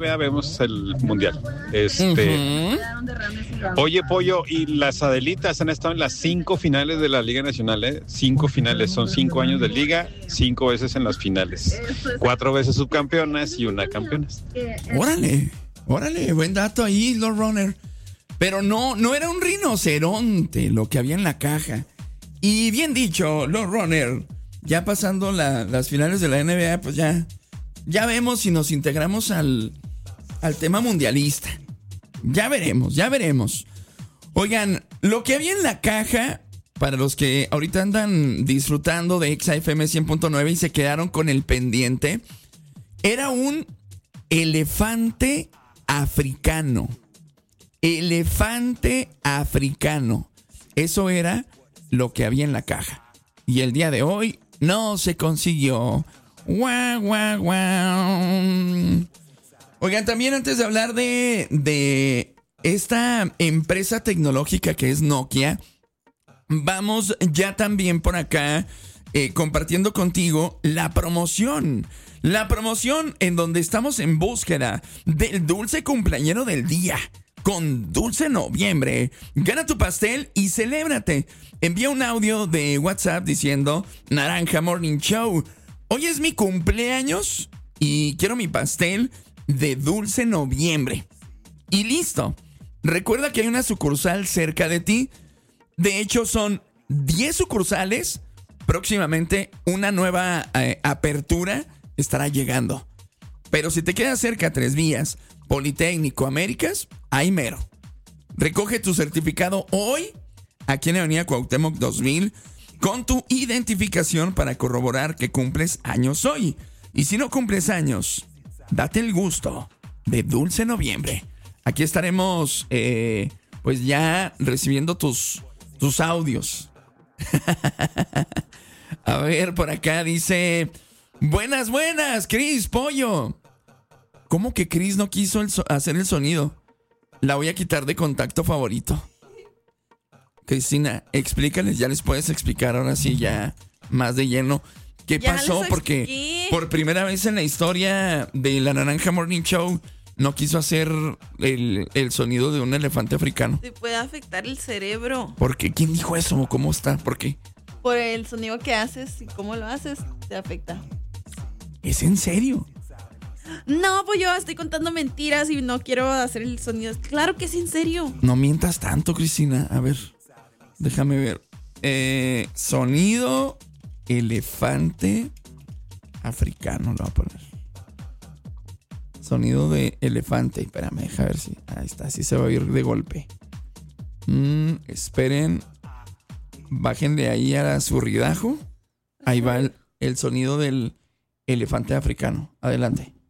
vemos el mundial. Ujú. Oye, Pollo, y las Adelitas han estado en las 5 finales de la Liga Nacional, ¿eh? 5 finales, son 5 años de liga, 5 veces en las finales, 4 veces subcampeonas y 1 campeonas. Órale, buen dato ahí, Lord Runner. Pero no era un rinoceronte lo que había en la caja. Y bien dicho, Lord Runner, ya pasando las finales de la NBA, pues ya vemos si nos integramos al tema mundialista. Ya veremos. Oigan, lo que había en la caja, para los que ahorita andan disfrutando de XFM 100.9 y se quedaron con el pendiente, era un elefante africano. Elefante africano. Eso era lo que había en la caja. Y el día de hoy no se consiguió. Guau, guau, guau. Oigan, también antes de hablar de esta empresa tecnológica que es Nokia, vamos ya también por acá compartiendo contigo la promoción. La promoción en donde estamos en búsqueda del dulce cumpleañero del día. Con Dulce Noviembre. Gana tu pastel y celébrate. Envía un audio de WhatsApp diciendo: Naranja Morning Show, hoy es mi cumpleaños y quiero mi pastel de Dulce Noviembre. Y listo. Recuerda que hay una sucursal cerca de ti. De hecho, son 10 sucursales. Próximamente una nueva apertura estará llegando. Pero si te quedas cerca, Tres Vías, Politécnico, Américas, ahí mero. Recoge tu certificado hoy aquí en Avenida Cuauhtémoc 2000 con tu identificación para corroborar que cumples años hoy. Y si no cumples años, date el gusto de Dulce Noviembre. Aquí estaremos pues ya recibiendo tus audios. A ver, por acá dice: buenas, Cris, Pollo. ¿Cómo que Cris no quiso hacer el sonido? La voy a quitar de contacto favorito. Cristina, explícales, ya les puedes explicar ahora sí ya más de lleno qué Ya pasó, les porque expliqué. por primera vez en la historia de la Naranja Morning Show no quiso hacer el sonido de un elefante africano. Te puede afectar el cerebro. ¿Por qué? ¿Quién dijo eso? ¿Cómo está? ¿Por qué? Por el sonido que haces y cómo lo haces, te afecta. ¿Es en serio? No, pues yo estoy contando mentiras y no quiero hacer el sonido. Claro que es en serio. No mientas tanto, Cristina. A ver, déjame ver. Sonido elefante africano, lo voy a poner. Sonido de elefante. Espérame, deja ver si. Ahí está, así se va a ir de golpe. Esperen. Bájenle ahí a su ridajo. Ahí va el sonido del elefante africano. Adelante.